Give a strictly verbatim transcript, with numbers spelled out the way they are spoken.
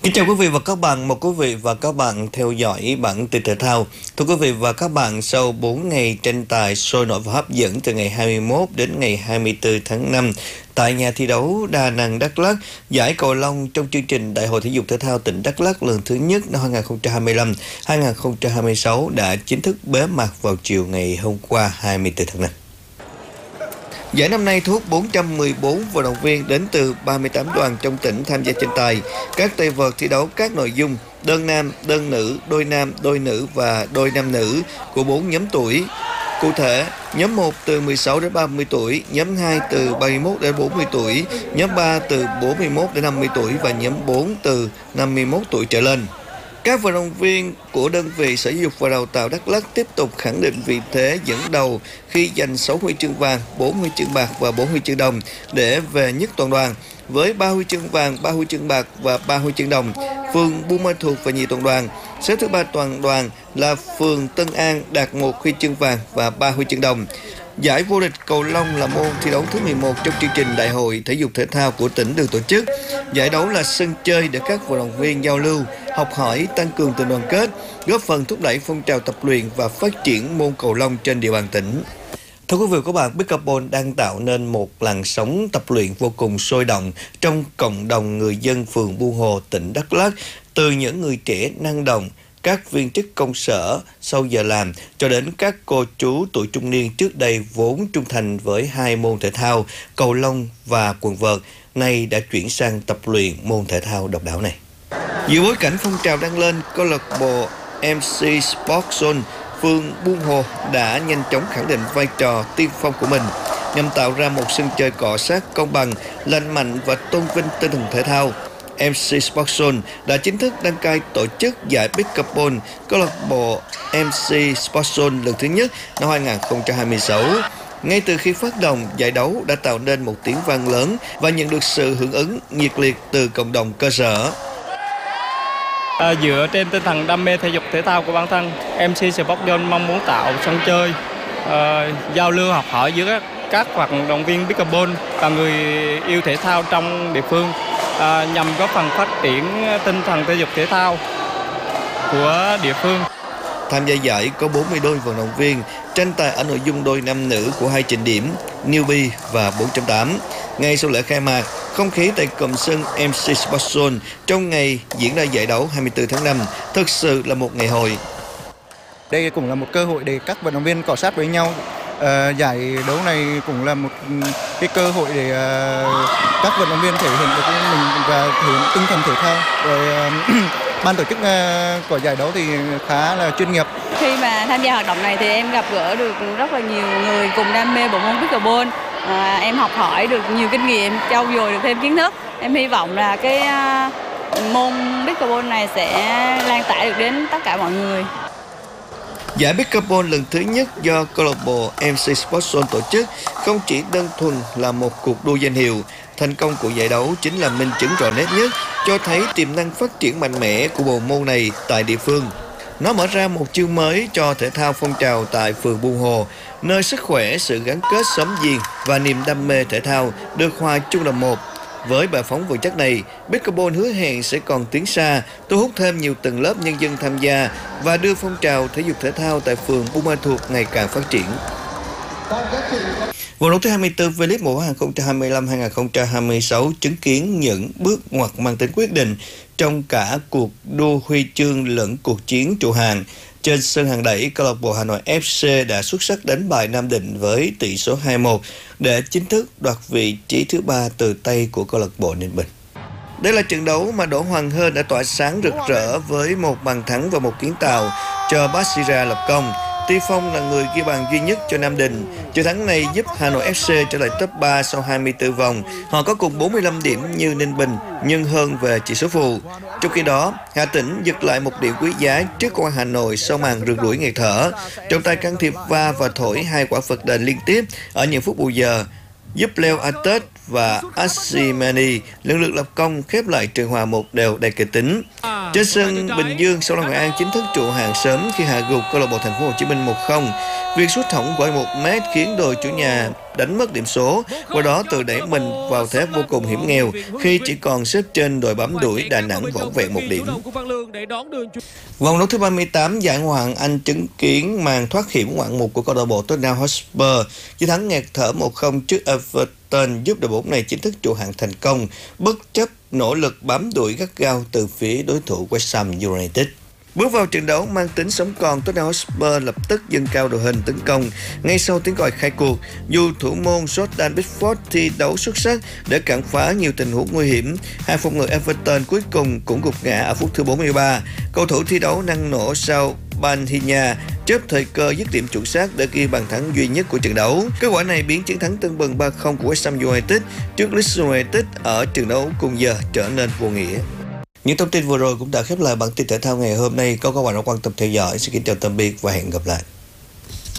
Kính chào quý vị và các bạn, mời quý vị và các bạn theo dõi bản tin thể thao. Thưa quý vị và các bạn, sau bốn ngày tranh tài sôi nổi và hấp dẫn từ ngày hai mươi mốt đến ngày hai mươi tư tháng năm, tại nhà thi đấu Đà Nẵng Đắk Lắk, giải cầu lông trong chương trình Đại hội Thể dục Thể thao tỉnh Đắk Lắk lần thứ nhất năm hai nghìn không trăm hai mươi lăm hai nghìn không trăm hai mươi sáu đã chính thức bế mạc vào chiều ngày hôm qua hai mươi tư tháng năm. Giải năm nay thu hút bốn trăm mười bốn vận động viên đến từ ba mươi tám đoàn trong tỉnh tham gia tranh tài. Các tay vợt thi đấu các nội dung đơn nam, đơn nữ, đôi nam, đôi nữ và đôi nam nữ của bốn nhóm tuổi. Cụ thể, nhóm một từ mười sáu đến ba mươi tuổi, nhóm hai từ ba mươi mốt đến bốn mươi tuổi, nhóm ba từ bốn mươi mốt đến năm mươi tuổi và nhóm bốn từ năm mươi mốt tuổi trở lên. Các vận động viên của đơn vị Sở Giáo dục và Đào tạo Đắk Lắk tiếp tục khẳng định vị thế dẫn đầu khi giành sáu huy chương vàng, bốn huy chương bạc và bốn huy chương đồng để về nhất toàn đoàn. Với ba huy chương vàng, ba huy chương bạc và ba huy chương đồng, phường Buôn Ma Thuột và nhì toàn đoàn. Xếp thứ ba toàn đoàn là phường Tân An đạt một huy chương vàng và ba huy chương đồng. Giải vô địch cầu lông là môn thi đấu thứ mười một trong chương trình Đại hội Thể dục Thể thao của tỉnh được tổ chức. Giải đấu là sân chơi để các vận động viên giao lưu, học hỏi, tăng cường tình đoàn kết, góp phần thúc đẩy phong trào tập luyện và phát triển môn cầu lông trên địa bàn tỉnh. Thưa quý vị và các bạn, Pickleball đang tạo nên một làn sóng tập luyện vô cùng sôi động trong cộng đồng người dân phường Buôn Hồ, tỉnh Đắk Lắk, từ những người trẻ năng động, các viên chức công sở sau giờ làm cho đến các cô chú tuổi trung niên trước đây vốn trung thành với hai môn thể thao cầu lông và quần vợt, nay đã chuyển sang tập luyện môn thể thao độc đáo này. Giữa bối cảnh phong trào đang lên, câu lạc bộ em xê Sports Zone phường Buôn Hồ đã nhanh chóng khẳng định vai trò tiên phong của mình nhằm tạo ra một sân chơi cọ sát công bằng, lành mạnh và tôn vinh tinh thần thể thao. em xê Sports Zone đã chính thức đăng cai tổ chức giải Pickleball câu lạc bộ em xê Sports Zone lần thứ nhất năm hai nghìn không trăm hai mươi sáu. Ngay từ khi phát động, giải đấu đã tạo nên một tiếng vang lớn và nhận được sự hưởng ứng nhiệt liệt từ cộng đồng cơ sở. À, dựa trên tinh thần đam mê thể dục thể thao của bản thân, em xê Sports Zone mong muốn tạo sân chơi, uh, giao lưu học hỏi giữa các, các vận động viên Pickleball và người yêu thể thao trong địa phương, uh, nhằm góp phần phát triển tinh thần thể dục thể thao của địa phương. Tham gia giải có bốn mươi đôi vận động viên tranh tài ở nội dung đôi nam nữ của hai trình điểm Newbie và bốn chấm tám. Ngay sau lễ khai mạc, không khí tại cụm sân em xê Sports Zone trong ngày diễn ra giải đấu hai mươi tư tháng năm thực sự là một ngày hội. Đây cũng là một cơ hội để các vận động viên cọ sát với nhau. À, giải đấu này cũng là một cái cơ hội để uh, các vận động viên thể hiện được mình và thể hiện tinh thần thể thao. Rồi uh, ban tổ chức uh, của giải đấu thì khá là chuyên nghiệp. Khi mà tham gia hoạt động này thì em gặp gỡ được rất là nhiều người cùng đam mê bộ môn Pickleball. À, em học hỏi được nhiều kinh nghiệm, trau dồi được thêm kiến thức. Em hy vọng là cái uh, môn Pickleball này sẽ lan tỏa được đến tất cả mọi người. Giải Pickleball lần thứ nhất do câu lạc bộ em xê Sports Zone tổ chức không chỉ đơn thuần là một cuộc đua danh hiệu. Thành công của giải đấu chính là minh chứng rõ nét nhất cho thấy tiềm năng phát triển mạnh mẽ của bộ môn này tại địa phương. Nó mở ra một chương mới cho thể thao phong trào tại phường Buôn Hồ, nơi sức khỏe, sự gắn kết xóm giềng và niềm đam mê thể thao được hòa chung là một. Với bệ phóng vững chắc này, Pickleball hứa hẹn sẽ còn tiến xa, thu hút thêm nhiều tầng lớp nhân dân tham gia và đưa phong trào thể dục thể thao tại phường Buôn Ma Thuột ngày càng phát triển. Vòng đấu thứ hai mươi tư V-League mùa hai nghìn không trăm hai mươi lăm hai nghìn không trăm hai mươi sáu chứng kiến những bước ngoặt mang tính quyết định trong cả cuộc đua huy chương lẫn cuộc chiến trụ hạng. Trên sân hàng đẩy, câu lạc bộ Hà Nội ép xê đã xuất sắc đánh bại Nam Định với tỷ số hai một để chính thức đoạt vị trí thứ ba từ tay của câu lạc bộ Ninh Bình. Đây là trận đấu mà Đỗ Hoàng Hơn đã tỏa sáng rực rỡ với một bàn thắng và một kiến tạo cho Basira lập công. Tuy Phong là người ghi bàn duy nhất cho Nam Định. Trận thắng này giúp Hà Nội ép xê trở lại top ba sau hai mươi tư vòng. Họ có cùng bốn mươi lăm điểm như Ninh Bình, nhưng hơn về chỉ số phụ. Trong khi đó, Hà Tĩnh giật lại một điểm quý giá trước Công an Hà Nội sau màn rượt đuổi nghẹt thở. Trọng tài can thiệp va và thổi hai quả phạt đền liên tiếp ở những phút bù giờ, giúp Leo Atet và Asimani lần lượt lập công khép lại trận hòa một đều đầy kịch tính. Trên sân Bình Dương, Sông Lam Nghệ An chính thức trụ hạng sớm khi hạ gục câu lạc bộ Thành phố Hồ Chí Minh một không. Việc sút thủng quải một mét khiến đội chủ nhà đánh mất điểm số, qua đó tự đẩy mình vào thế vô cùng hiểm nghèo khi chỉ còn xếp trên đội bám đuổi Đà Nẵng vỏn vẹn một điểm. Vòng đấu thứ ba mươi tám giải Ngoại hạng Anh chứng kiến màn thoát hiểm ngoạn mục của câu lạc bộ Tottenham Hotspur, chiến thắng nghẹt thở một không trước Everton giúp đội bóng này chính thức trụ hạng thành công, bất chấp nỗ lực bám đuổi gắt gao từ phía đối thủ West Ham United. Bước vào trận đấu mang tính sống còn, Tottenham Hotspur lập tức dâng cao đội hình tấn công ngay sau tiếng còi khai cuộc. Dù thủ môn Jordan Pickford thi đấu xuất sắc để cản phá nhiều tình huống nguy hiểm, hai phòng ngự Everton cuối cùng cũng gục ngã ở phút thứ bốn mươi ba. Cầu thủ thi đấu năng nổ sau Banhinya chớp thời cơ dứt điểm chuẩn xác để ghi bàn thắng duy nhất của trận đấu. Kết quả này biến chiến thắng tưng bừng ba không của West Ham United trước Leeds United ở trận đấu cùng giờ trở nên vô nghĩa. Những thông tin vừa rồi cũng đã khép lại bản tin thể thao ngày hôm nay. Cảm ơn các bạn đã quan tâm theo dõi. Xin kính chào tạm biệt và hẹn gặp lại.